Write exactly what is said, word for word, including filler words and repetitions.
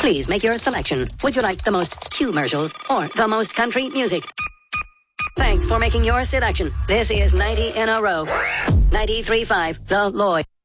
Please make your selection. Would you like the most commercials or the most country music? Thanks for making your selection. This is ninety in a row. ninety-three point five, The Lloyd.